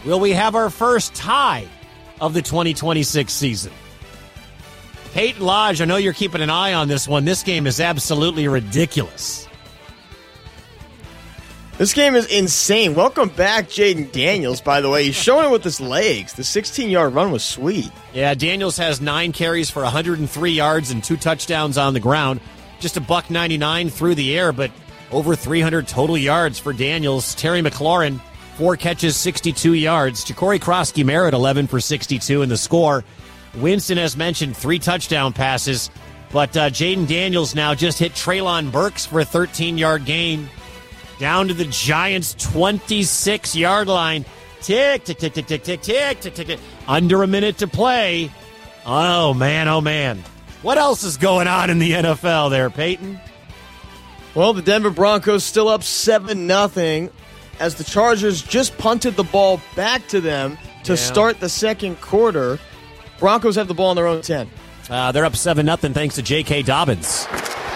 Will we have our first tie of the 2026 season? Peyton Lodge, I know you're keeping an eye on this one. This game is absolutely ridiculous. This game is insane. Welcome back, Jaden Daniels, by the way. He's showing it with his legs. The 16-yard run was sweet. Yeah, Daniels has 9 carries for 103 yards and 2 touchdowns on the ground. Just a $199 through the air, but over 300 total yards for Daniels. Terry McLaurin, 4 catches, 62 yards. Ja'Cory Krosky-Merritt, 11 for 62 in the score. Winston, as mentioned, 3 touchdown passes. But Jaden Daniels now just hit Treylon Burks for a 13-yard gain. Down to the Giants' 26-yard line. Tick, tick, tick, tick, tick, tick, tick, tick, tick, tick. Under a minute to play. Oh, man, oh, man. What else is going on in the NFL there, Peyton? Well, the Denver Broncos still up 7-0 as the Chargers just punted the ball back to them to start the second quarter. Broncos have the ball on their own 10. They're up 7-0 thanks to J.K. Dobbins.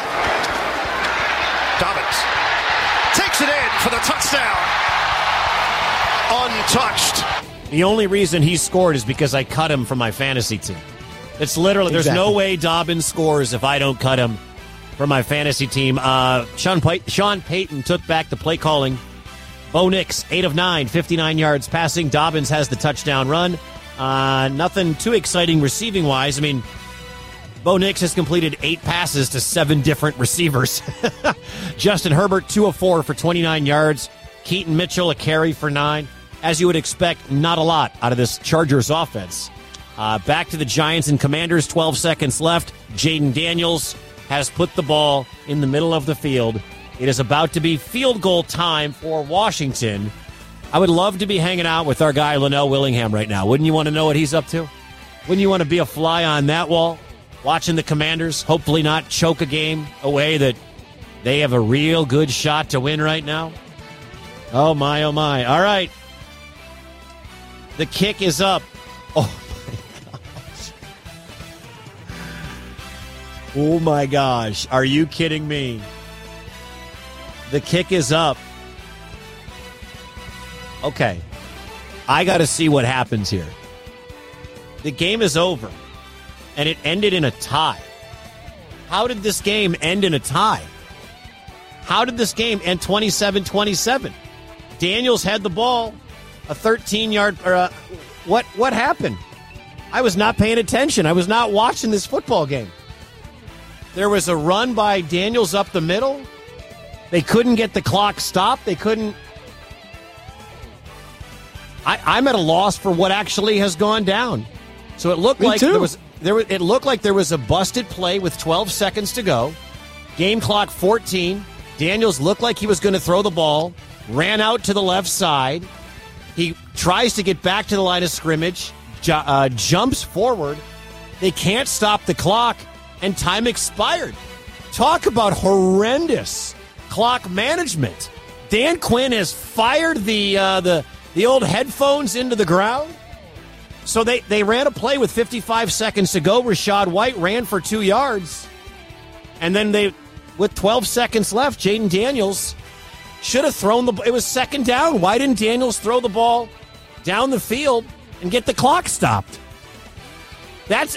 Dobbins takes it in for the touchdown. Untouched. The only reason he scored is because I cut him from my fantasy team. It's literally, there's no way Dobbins scores if I don't cut him from my fantasy team. Sean Payton took back the play calling. Bo Nix, 8 of 9, 59 yards passing. Dobbins has the touchdown run. Nothing too exciting receiving-wise. I mean, Bo Nix has completed 8 passes to 7 different receivers. Justin Herbert, 2 of 4 for 29 yards. Keaton Mitchell, a carry for 9. As you would expect, not a lot out of this Chargers offense. Back to the Giants and Commanders, 12 seconds left. Jaden Daniels has put the ball in the middle of the field. It is about to be field goal time for Washington. I would love to be hanging out with our guy, Linnell Willingham, right now. Wouldn't you want to know what he's up to? Wouldn't you want to be a fly on that wall, watching the Commanders hopefully not choke a game away that they have a real good shot to win right now? Oh, my, oh, my. All right. The kick is up. Oh, oh, my gosh. Are you kidding me? The kick is up. Okay. I got to see what happens here. The game is over, and it ended in a tie. How did this game end in a tie? How did this game end 27-27? Daniels had the ball, a 13-yard... What happened? I was not paying attention. I was not watching this football game. There was a run by Daniels up the middle. They couldn't get the clock stopped. They couldn't... I'm at a loss for what actually has gone down. So it looked like it looked like there was a busted play with 12 seconds to go. Game clock 14. Daniels looked like he was going to throw the ball. Ran out to the left side. He tries to get back to the line of scrimmage. Jumps forward. They can't stop the clock, and time expired. Talk about horrendous clock management. Dan Quinn has fired the old headphones into the ground. So they ran a play with 55 seconds to go. Rashad White ran for 2 yards. And then with 12 seconds left, Jaden Daniels should have thrown the ball. It was second down. Why didn't Daniels throw the ball down the field and get the clock stopped? That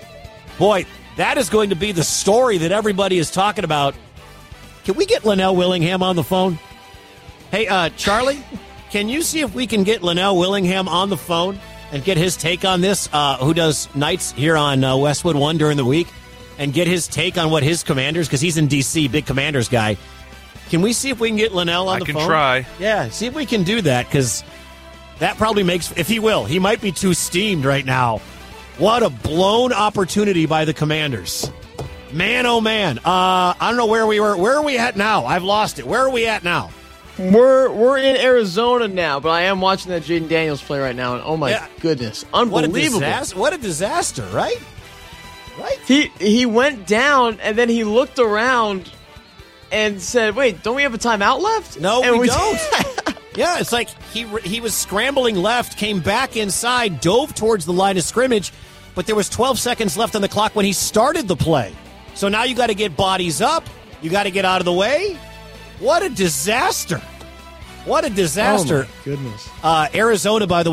is going to be the story that everybody is talking about. Can we get Linnell Willingham on the phone? Hey, Charlie, can you see if we can get Linnell Willingham on the phone and get his take on this, who does nights here on Westwood One during the week, and get his take on what his Commanders, because he's in D.C., big Commanders guy. Can we see if we can get Linnell on the phone? I can try. Yeah, see if we can do that, because that probably makes, if he will, he might be too steamed right now. What a blown opportunity by the Commanders. Man, oh man. I don't know where we were. Where are we at now? I've lost it. Where are we at now? We're in Arizona now, but I am watching that Jaden Daniels play right now, and oh my goodness, unbelievable! What a disaster, right? Right? He went down, and then he looked around and said, "Wait, don't we have a timeout left?" No, we don't. Yeah, it's like he was scrambling left, came back inside, dove towards the line of scrimmage, but there was 12 seconds left on the clock when he started the play. So now you got to get bodies up. You got to get out of the way. What a disaster. What a disaster. Oh, my goodness. Arizona, by the way.